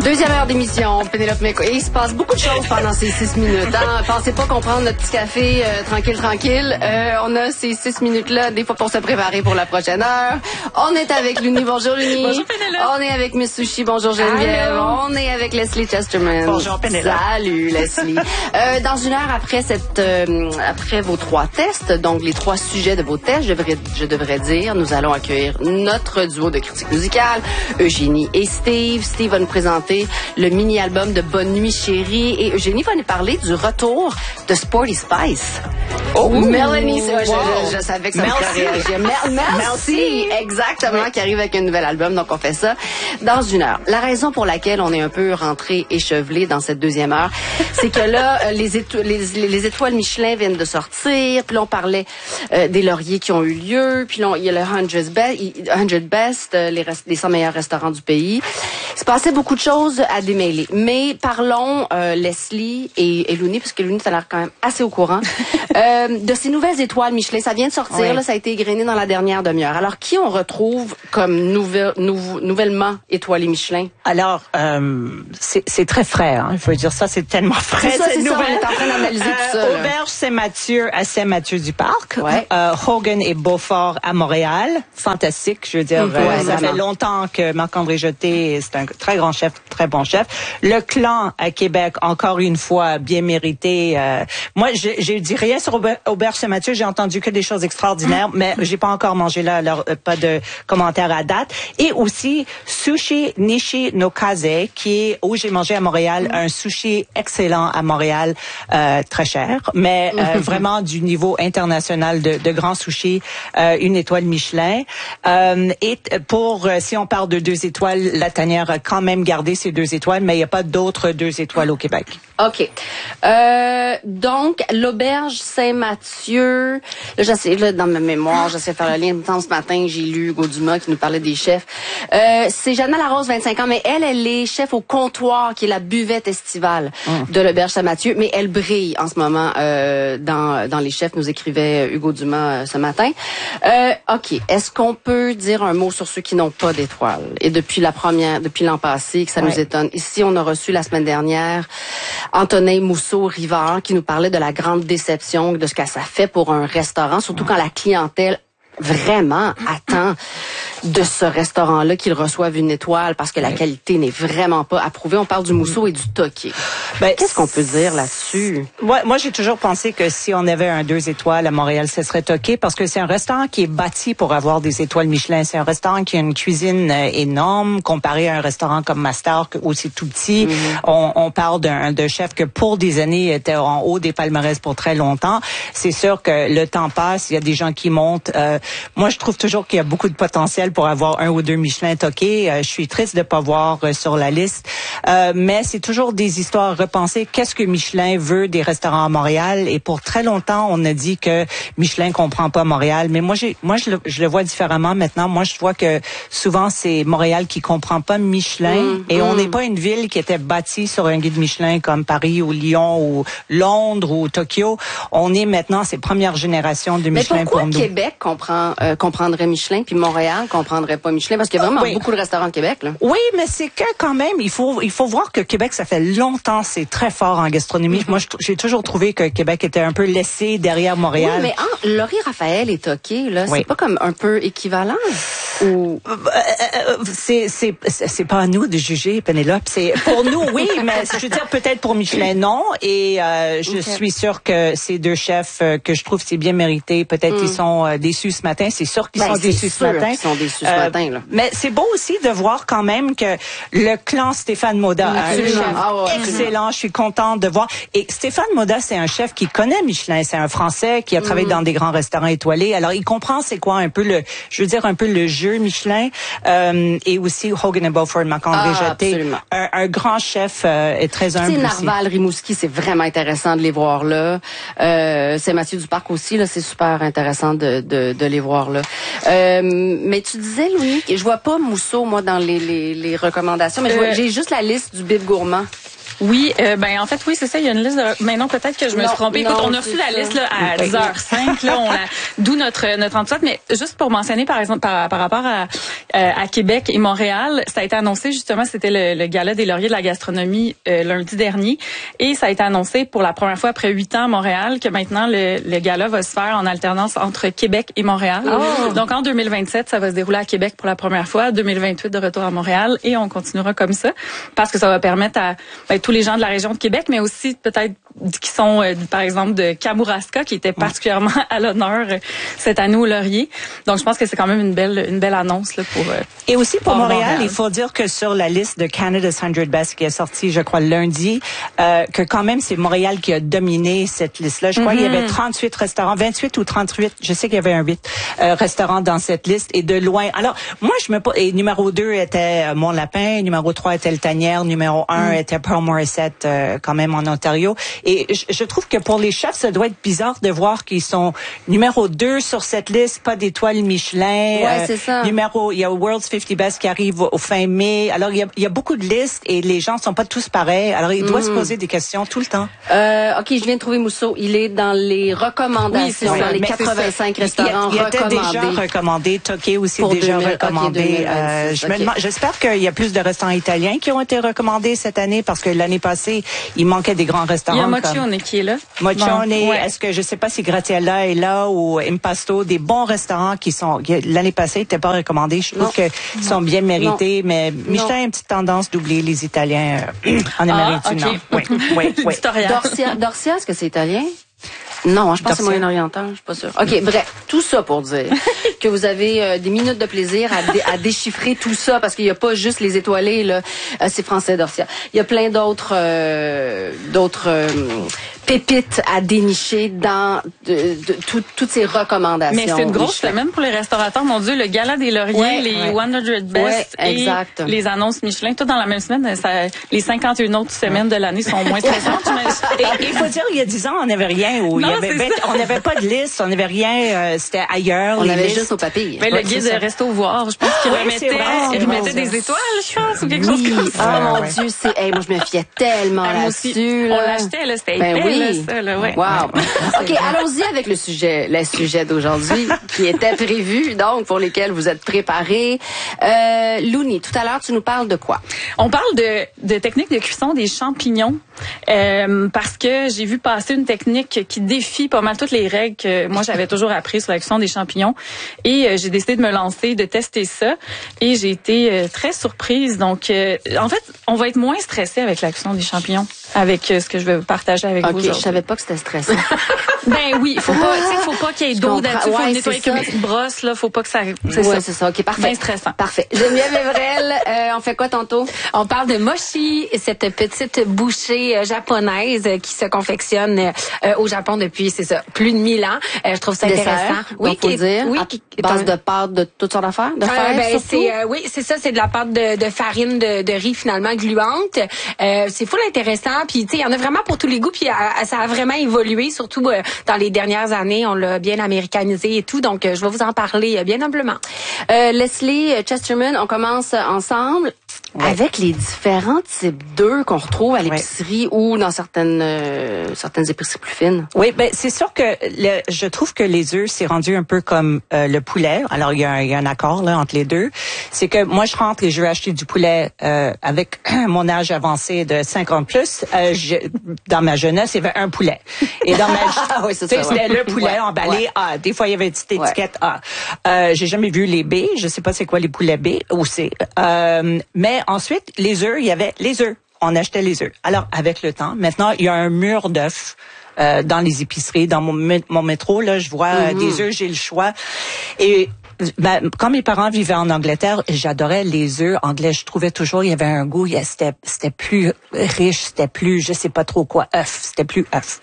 Deuxième heure d'émission, Pénélope Méco. Et il se passe beaucoup de choses pendant ces 6 minutes. Hein? Pensez pas qu'on prend notre petit café tranquille. On a ces 6 minutes-là, des fois pour se préparer pour la prochaine heure. On est avec Luni. Bonjour Luni. Bonjour Pénélope. On est avec Miss Sushi. Bonjour Geneviève. Allô. On est avec Leslie Chesterman. Bonjour Pénélope. Salut Leslie. Dans une heure après vos 3 tests, donc les 3 sujets de vos tests, je devrais dire, nous allons accueillir notre duo de critiques musicales, Eugénie et Steve. Steve va nous présenter le mini-album de Bonne Nuit Chérie et Eugénie va nous parler du retour de Sporty Spice. Oh, Mélanie, wow. je savais que ça me ferait réagir. Merci, exactement, qui arrive avec un nouvel album, donc on fait ça dans une heure. La raison pour laquelle on est un peu rentré échevelé dans cette deuxième heure, c'est que là, les étoiles Michelin viennent de sortir, puis là on parlait des lauriers qui ont eu lieu, puis là il y a le 100 Best, les 100 meilleurs restaurants du pays. Il se passait beaucoup de choses à démêler. Mais parlons, Leslie et Louni, parce que Louni, ça a l'air quand même assez au courant, de ces nouvelles étoiles Michelin. Ça vient de sortir, oui. Là, ça a été égrené dans la dernière demi-heure. Alors, qui on retrouve comme nouvellement étoilé Michelin? Alors, c'est très frais. Hein. Il faut dire ça, c'est tellement frais. C'est ça, cette nouvelle. On est en train d'analyser tout ça. Auberge Saint-Mathieu à Saint-Mathieu-du-Parc. Ouais. Hogan et Beaufort à Montréal. Fantastique, je veux dire. Ça fait longtemps que Marc-André Jeté, c'est un très grand chef, très bon chef. Le Clan à Québec, encore une fois, bien mérité. Moi, je dis rien sur Auberge Saint-Mathieu. J'ai entendu que des choses extraordinaires, mais j'ai pas encore mangé là, alors pas de commentaires à date. Et aussi Sushi Nishi no Kaze, qui est où j'ai mangé à Montréal, un sushi excellent à Montréal, très cher, mais vraiment du niveau international de grands sushis, une étoile Michelin. Et pour si on parle de 2 étoiles, la Tanière a quand même gardé ses 2 étoiles, mais il n'y a pas d'autres 2 étoiles au Québec. OK. Donc, l'Auberge Saint-Mathieu, là, j'essaie, dans ma mémoire, j'essaie de faire le lien. Ce matin, j'ai lu Hugo Dumas qui nous parlait des chefs. C'est Jeanne Larose, 25 ans, mais elle est chef au comptoir, qui est la buvette estivale de l'Auberge Saint-Mathieu, mais elle brille en ce moment dans les chefs, nous écrivait Hugo Dumas ce matin. OK. Est-ce qu'on peut dire un mot sur ceux qui n'ont pas d'étoiles? Et depuis l'an passé, que ça nous étonne. Ici, on a reçu la semaine dernière Antonin Mousseau-Rivard qui nous parlait de la grande déception de ce que ça fait pour un restaurant, surtout quand la clientèle vraiment attend de ce restaurant-là qu'il reçoive une étoile parce que la qualité n'est vraiment pas approuvée. On parle du Mousseau et du Toqué. Qu'est-ce qu'on peut dire là-dessus? Moi, j'ai toujours pensé que si on avait un 2 étoiles à Montréal, ce serait Toqué parce que c'est un restaurant qui est bâti pour avoir des étoiles Michelin. C'est un restaurant qui a une cuisine énorme comparé à un restaurant comme Master où c'est tout petit. On parle d'un chef que pour des années était en haut des palmarès pour très longtemps. C'est sûr que le temps passe, il y a des gens qui montent. Moi, je trouve toujours qu'il y a beaucoup de potentiel pour avoir 1 ou 2 Michelin Toqué. Je suis triste de pas voir sur la liste. Mais c'est toujours des histoires à repenser. Qu'est-ce que Michelin veut des restaurants à Montréal? Et pour très longtemps, on a dit que Michelin comprend pas Montréal. Mais moi, je le vois différemment maintenant. Moi, je vois que souvent, c'est Montréal qui comprend pas Michelin. Et on n'est pas une ville qui était bâtie sur un guide Michelin comme Paris ou Lyon ou Londres ou Tokyo. On est maintenant ces premières générations de Michelin pour nous. Mais pourquoi Québec comprendrait Michelin puis Montréal comprendrait pas Michelin? Parce qu'il y a vraiment beaucoup de restaurants au Québec, là. Oui, mais c'est que quand même, il faut voir que Québec, ça fait longtemps, c'est très fort en gastronomie. Moi, j'ai toujours trouvé que Québec était un peu laissé derrière Montréal. Oui, mais Laurie Raphaël et Toqué, là, c'est pas comme un peu équivalent? Ou... c'est pas à nous de juger, Pénélope. C'est pour nous, oui, mais je veux dire peut-être pour Michelin, non. Et je suis sûre que ces 2 chefs que je trouve c'est bien mérité, peut-être ils sont déçus ce matin. C'est sûr qu'ils sont déçus ce matin. Ils sont déçus ce matin, là. Mais c'est beau aussi de voir quand même que le clan Stéphane Moda a un chef excellent. Je suis contente de voir. Et Stéphane Moda, c'est un chef qui connaît Michelin. C'est un Français qui a travaillé dans des grands restaurants étoilés. Alors, il comprend c'est quoi un peu le jeu Michelin. Et aussi Hogan et Beaufort, Marc-André Jeté. Un grand chef et très humble aussi. Narval, Rimouski, c'est vraiment intéressant de les voir là. Saint-Mathieu-du-Parc aussi, là, c'est super intéressant de les voir là. Mais tu disais, Louis, que je vois pas Mousseau, moi, dans les recommandations, mais j'ai juste la liste du Bib Gourmand. Oui, en fait, oui, c'est ça. Il y a une liste de... Mais non, peut-être que je me suis trompée. Écoute, on a reçu la liste là, à 10h05. Là, d'où notre enthousiasme. Mais juste pour mentionner, par exemple, par rapport à Québec et Montréal, ça a été annoncé, justement, c'était le gala des lauriers de la gastronomie lundi dernier. Et ça a été annoncé pour la première fois après 8 ans à Montréal que maintenant, le gala va se faire en alternance entre Québec et Montréal. Oh. Donc, en 2027, ça va se dérouler à Québec pour la première fois. 2028, de retour à Montréal. Et on continuera comme ça. Parce que ça va permettre à tous les gens de la région de Québec, mais aussi peut-être qui sont, par exemple, de Kamouraska, qui était particulièrement à l'honneur cette année au Laurier. Donc, je pense que c'est quand même une belle annonce là, pour... Et aussi pour Montréal, il faut dire que sur la liste de Canada's 100 Best qui est sortie, je crois, lundi, que quand même, c'est Montréal qui a dominé cette liste-là. Je crois qu'il y avait 38 restaurants, 28 ou 38, je sais qu'il y avait un 8 restaurants dans cette liste, et de loin. Alors, moi, et numéro 2 était Mont-Lapin, numéro 3 était Le Tanière, numéro 1 était Pearl Morissette, quand même en Ontario. Et je trouve que pour les chefs, ça doit être bizarre de voir qu'ils sont numéro 2 sur cette liste, pas d'étoiles Michelin. Ouais, c'est ça. Il y a World's 50 Best qui arrive au fin mai. Alors, il y a beaucoup de listes et les gens sont pas tous pareils. Alors, il doit se poser des questions tout le temps. OK, je viens de trouver Mousseau. Il est dans les recommandations, dans les 85 restaurants recommandés. Il était déjà recommandé. Tokyo aussi pour déjà recommandé. J'espère qu'il y a plus de restaurants italiens qui ont été recommandés cette année parce que l'année passée, il manquait des grands restaurants. Il y a Mochione qui est là. Mochione, est-ce que je sais pas si Graziella est là ou Impasto, des bons restaurants qui l'année passée n'étaient pas recommandés. Je trouve qu'ils sont bien mérités, mais Michelin a une petite tendance d'oublier les Italiens en Amérique du Nord. Oui. Dorsia, est-ce que c'est italien? Non, je pense que c'est moyen-oriental, je suis pas sûre. OK, bref, tout ça pour dire que vous avez des minutes de plaisir à déchiffrer tout ça, parce qu'il n'y a pas juste les étoilés, là. C'est français, Dorsia. Il y a plein d'autres pépites à dénicher dans toutes ces recommandations. Mais c'est une grosse semaine pour les restaurateurs. Mon Dieu, le gala des lauriers, les 100 Best et les annonces Michelin, tout dans la même semaine. Les 51 autres semaines de l'année sont moins stressantes. Il faut dire, il y a 10 ans, on n'avait rien. On n'avait pas de liste, on n'avait rien. C'était ailleurs. On avait juste nos papiers. Mais le guide de Resto Voir, je pense qu'il remettait des étoiles, je pense, ou quelque chose comme ça. Oh mon Dieu, moi je me fiais tellement là-dessus. On l'achetait, là, c'était épais, ça, là, ouais. Wow. OK, allons-y avec le sujet d'aujourd'hui qui était prévu, donc pour lesquels vous êtes préparés. Louni, tout à l'heure, tu nous parles de quoi? On parle de technique de cuisson des champignons, parce que j'ai vu passer une technique qui défie pas mal toutes les règles que moi j'avais toujours apprises sur la cuisson des champignons, et j'ai décidé de me lancer, de tester ça, et j'ai été très surprise. Donc en fait, on va être moins stressé avec la cuisson des champignons, avec ce que je vais partager avec vous aujourd'hui. Je savais pas que c'était stressant. Ben oui, faut pas qu'il y ait d'eau là-dessus, faut le nettoyer avec une petite brosse, là, faut pas que ça... c'est ça. OK, parfait. Bien stressant. Parfait. Geneviève Evrel, on fait quoi tantôt? On parle de mochi, cette petite bouchée japonaise qui se confectionne au Japon depuis, plus de 1000 ans. Je trouve ça intéressant. Oui, faut dire. Oui, base de pâte de toutes sortes d'affaires, de fer, c'est ça, c'est de la pâte de farine de riz finalement gluante. C'est full intéressant, puis tu sais, il y en a vraiment pour tous les goûts, puis ça a vraiment évolué, surtout dans les dernières années, on l'a bien américanisé et tout, donc je vais vous en parler bien humblement. Leslie Chesterman, on commence ensemble. Ouais. Avec les différents types d'œufs qu'on retrouve à l'épicerie ou dans certaines épiceries plus fines. Oui, ben c'est sûr que je trouve que les œufs c'est rendu un peu comme le poulet. Alors il y a un accord là entre les deux. C'est que moi je rentre et je vais acheter du poulet avec mon âge avancé de 50 plus. Dans ma jeunesse, il y avait un poulet. Et dans ma c'était le poulet emballé A. Des fois il y avait une petite étiquette A. J'ai jamais vu les B. Je sais pas c'est quoi les poulets B ou C. Mais ensuite, les œufs, il y avait les œufs. On achetait les œufs. Alors, avec le temps, maintenant, il y a un mur d'œufs dans les épiceries. Dans mon métro, là, je vois des œufs, j'ai le choix. Et quand mes parents vivaient en Angleterre, j'adorais les œufs anglais. Je trouvais toujours, il y avait un goût, c'était plus riche, c'était plus, je sais pas trop quoi, c'était plus œuf.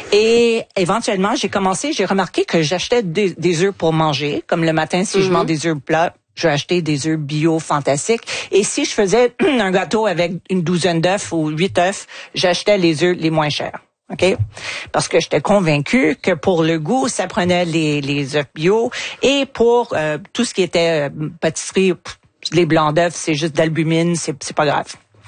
Et éventuellement, j'ai remarqué que j'achetais des œufs pour manger, comme le matin, si je mange des œufs plats, je vais acheter des œufs bio fantastiques. Et si je faisais un gâteau avec une douzaine d'œufs ou 8 œufs, j'achetais les œufs les moins chers. OK? Parce que j'étais convaincue que pour le goût, ça prenait les œufs bio. Et pour tout ce qui était pâtisserie, les blancs d'œufs, c'est juste d'albumine, c'est pas grave.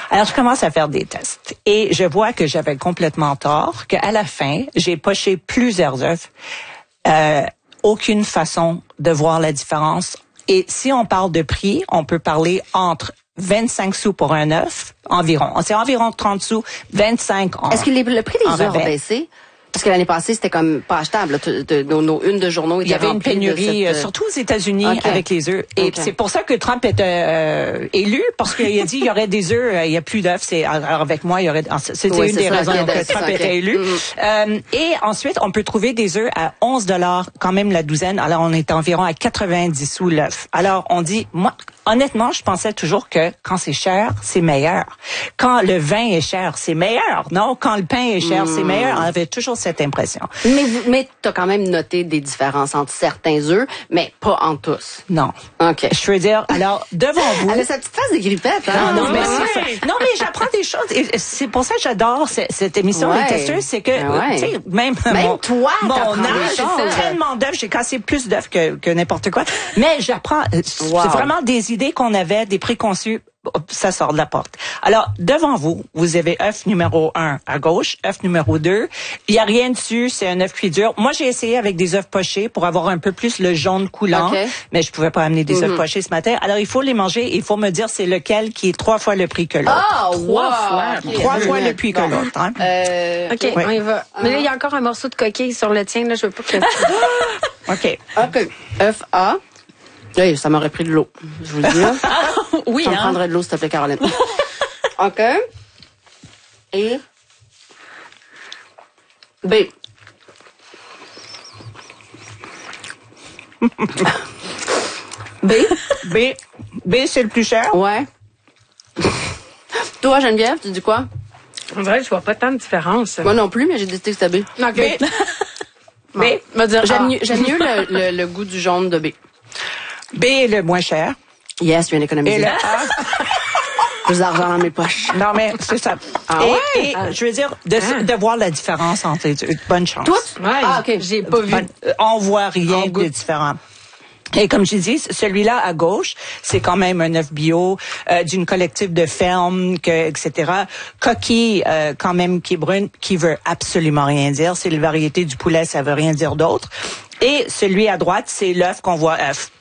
Alors, je commence à faire des tests et je vois que j'avais complètement tort, qu'à la fin, j'ai poché plusieurs œufs. Aucune façon de voir la différence. Et si on parle de prix, on peut parler entre 25 sous pour un œuf, environ. C'est environ 30 sous, 25 en Est-ce que le prix des œufs a rabais. baissé? Parce que l'année passée, c'était comme pas achetable. Nos unes de journaux étaient Il y avait une remplies pénurie, de cette... surtout aux États-Unis, Okay. avec les œufs. Et Okay. c'est pour ça que Trump était élu, parce qu'il a dit il y aurait des œufs, il y a plus d'œufs. Alors avec moi, il y aurait. C'était Oui, une c'est des ça, raisons ok, que c'est Trump ça, était ok. élu. Et ensuite, on peut trouver des œufs à 11 $ quand même la douzaine. Alors on est environ à 90 sous l'œuf. Alors on dit, moi, honnêtement, je pensais toujours que quand c'est cher, c'est meilleur. Quand le vin est cher, c'est meilleur. Non, quand le pain est cher, c'est meilleur. On avait toujours cette impression. Mais t'as quand même noté des différences entre certains œufs, mais pas entre tous. Non. OK. Je veux dire, alors, devant vous. Elle a sa petite face de grippette, hein? Non, mais Ouais. c'est ça. Non, mais j'apprends des choses. Et c'est pour ça que j'adore cette émission Ouais. des testeuses. C'est que, Ouais. tu sais, même toi, mon t'apprends des âge, choses. j'ai tellement d'œufs, j'ai cassé plus d'œufs que n'importe quoi. Mais j'apprends, c'est vraiment des idées qu'on avait, des préconçus. Ça sort de la porte. Alors, devant vous, vous avez œuf numéro 1 à gauche, œuf numéro 2. Il y a rien dessus, c'est un œuf cuit dur. Moi, j'ai essayé avec des œufs pochés pour avoir un peu plus le jaune coulant, Okay. mais je pouvais pas amener des œufs pochés ce matin. Alors, il faut les manger et il faut me dire c'est lequel qui est 3 fois le prix que l'autre. Ah, wow! Trois fois le prix que l'autre. Hein? OK, on y va. Mais là, il y a encore un morceau de coquille sur le tien. Là, je veux pas que... OK. OK. œuf A. Hey, ça m'aurait pris de l'eau. Je vous le dis, là. Oui, Ça me hein. prendrait de l'eau, s'il te plaît, Caroline. OK. Et... B. B. B, c'est le plus cher. Ouais. Toi, Geneviève, tu dis quoi? En vrai, je vois pas tant de différence. Moi non plus, mais j'ai décidé que c'était B. OK. B. J'aime mieux le goût du jaune de B. B est le moins cher. Yes, je viens Et d'économiser. le A, Plus d'argent dans mes poches. non, mais c'est ça. Ah et je veux dire, de voir la différence entre les deux. Bonne chance. Toi? Ouais, Ah, OK. j'ai pas vu. On voit rien de différent. Et comme je dis, celui-là à gauche, c'est quand même un œuf bio d'une collective de ferme, etc. Coquille, quand même qui est brune, qui veut absolument rien dire. C'est la variété du poulet, ça veut rien dire d'autre. Et celui à droite, c'est l'œuf qu'on voit.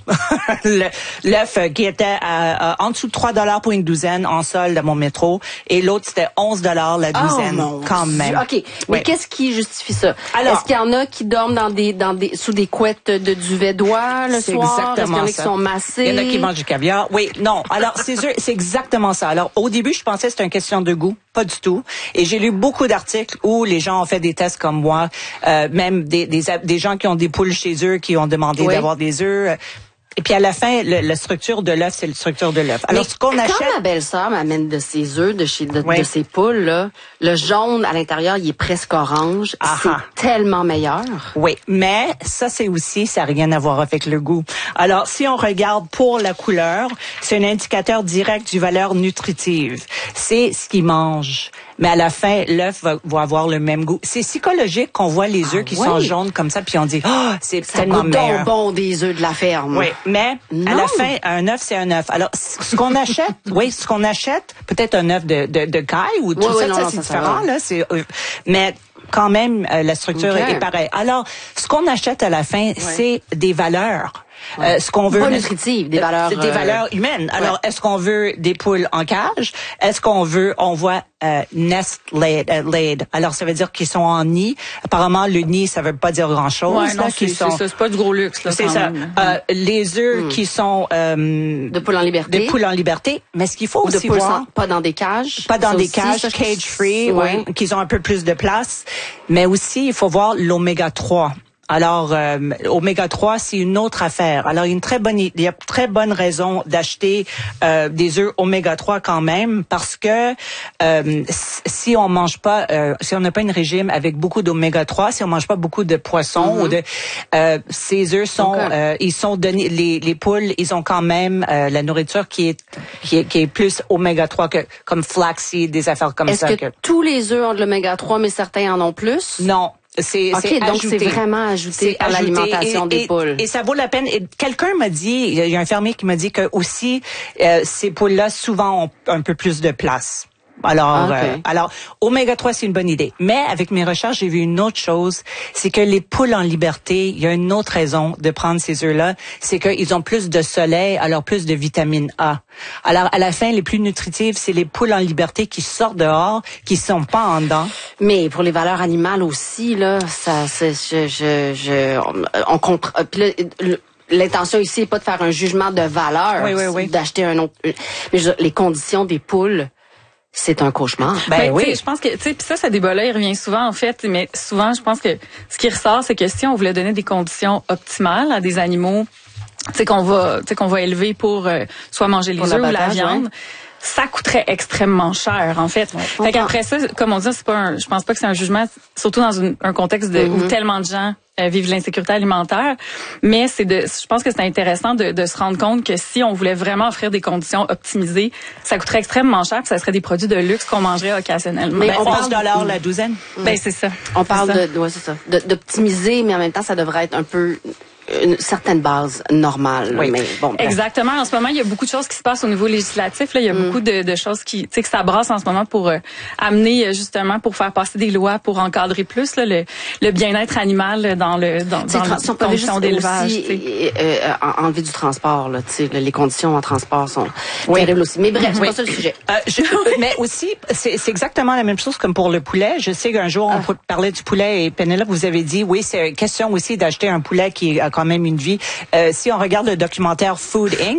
L'œuf qui était en dessous de 3 $ pour une douzaine en solde à mon métro, et l'autre c'était 11 $ la douzaine, mon quand Dieu. même. OK. Mais qu'est-ce qui justifie ça? Alors- Est-ce qu'il y en a qui dorment sous des couettes de duvet d'oie le C'est soir? Est-ce qu'il y exactement en a qui ça. sont massés? Il y en a qui mangent du caviar. Oui, non. Alors, c'est exactement ça. Alors, au début, je pensais que c'était une question de goût. Pas du tout. Et j'ai lu beaucoup d'articles où les gens ont fait des tests comme moi, même des gens qui ont des poules chez eux, qui ont demandé Oui. d'avoir des œufs. Et puis à la fin, la structure de l'œuf, c'est la structure de l'œuf. Alors, Mais ce qu'on quand achète... ma belle-sœur m'amène de ses œufs, de Oui. ses poules, là, le jaune à l'intérieur, il est presque orange. Ah-ha. C'est tellement meilleur. Oui, mais ça n'a rien à voir avec le goût. Alors, si on regarde pour la couleur, c'est un indicateur direct du valeur nutritive. C'est ce qu'ils mangent. Mais à la fin, l'œuf va avoir le même goût. C'est psychologique qu'on voit les œufs qui oui? sont jaunes comme ça, puis on dit, oh, c'est Ça tellement goûte meilleur. donc bon des œufs de la ferme. Oui, mais à Non. la fin, un œuf, c'est un œuf. Alors, ce qu'on achète, peut-être un œuf de caille ou tout Oui, ça, non, ça, non, c'est ça différent, va. là. Mais quand même, la structure Ok. est pareille. Alors, ce qu'on achète à la fin, c'est des valeurs. Ce qu'on veut, Pas nutritives, des valeurs, c'est des valeurs humaines. Alors, est-ce qu'on veut des poules en cage? Est-ce qu'on voit nest laid? Alors, ça veut dire qu'ils sont en nid. Apparemment, le nid, ça veut pas dire grand-chose. Ouais, non, là, c'est ça. C'est pas du gros luxe, là. c'est quand ça. même. Les œufs qui sont De poules en liberté. de poules en liberté, mais ce qu'il faut Ou de aussi poules voir, pas dans des cages. pas dans Ça des aussi, cages, ça, je- cage free, Ouais. oui, qu'ils ont un peu plus de place, mais aussi il faut voir l'oméga 3. Alors, oméga 3, c'est une autre affaire. Alors, il y a très bonne raison d'acheter des œufs oméga 3 quand même, parce que si on mange pas, si on n'a pas un régime avec beaucoup d'oméga 3, si on mange pas beaucoup de poissons ou de, ces œufs sont, ils sont donnés, les poules, ils ont quand même la nourriture qui est plus oméga 3 que comme flaxseed, des affaires comme Est-ce ça. que tous les œufs ont de l'oméga 3, mais certains en ont plus? Non. C'est OK, donc ajouté. c'est vraiment ajouté C'est par ajouté l'alimentation des poules. Et ça vaut la peine. Et quelqu'un m'a dit, il y a un fermier qui m'a dit que aussi ces poules-là souvent ont un peu plus de place. Alors, oméga 3, c'est une bonne idée. Mais avec mes recherches, j'ai vu une autre chose. C'est que les poules en liberté, il y a une autre raison de prendre ces œufs-là. C'est qu'ils ont plus de soleil, alors plus de vitamine A. Alors, à la fin, les plus nutritives, c'est les poules en liberté qui sortent dehors, qui sont pas en dedans. Mais pour les valeurs animales aussi, là, ça, on comprend. L'intention ici n'est pas de faire un jugement de valeur, d'acheter un autre. Mais les conditions des poules, c'est un cauchemar. Oui. Je pense que, tu sais, puis ça débat-là, il revient souvent, en fait. Mais souvent, je pense que ce qui ressort, c'est que si on voulait donner des conditions optimales à des animaux, tu sais, qu'on va élever pour soit manger les œufs ou la viande. Ouais. Ça coûterait extrêmement cher, en fait. Fait qu'après ça, comme on dit, je pense pas que c'est un jugement, surtout dans un contexte où tellement de gens vivent l'insécurité alimentaire. Mais je pense que c'est intéressant de se rendre compte que si on voulait vraiment offrir des conditions optimisées, ça coûterait extrêmement cher, puis ça serait des produits de luxe qu'on mangerait occasionnellement. Mais on parle $11 la douzaine. C'est ça. On parle d'optimiser, mais en même temps, ça devrait être un peu une certaine base normale. Oui. Mais bon, exactement. En ce moment, il y a beaucoup de choses qui se passent au niveau législatif. Là, il y a beaucoup de choses qui, tu sais, que ça brasse en ce moment pour amener justement pour faire passer des lois pour encadrer plus là, le bien-être animal dans les conditions d'élevage. Enlever du transport, là, tu sais, les conditions en transport sont terribles aussi. Mais bref, c'est pas ça le sujet. Mais aussi, c'est exactement la même chose comme pour le poulet. Je sais qu'un jour on parlait du poulet et Penelope, vous avez dit oui, c'est une question aussi d'acheter un poulet qui a quand même une vie. Si on regarde le documentaire Food Inc.,